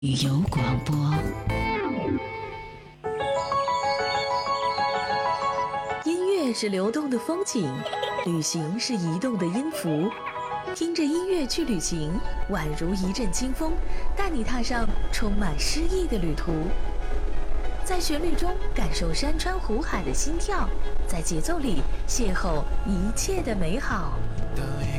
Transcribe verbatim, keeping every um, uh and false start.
旅游广播。 音乐是流动的风景，旅行是移动的音符。听着音乐去旅行，宛如一阵清风，带你踏上充满诗意的旅途。在旋律中感受山川湖海的心跳，在节奏里邂逅一切的美好。 等一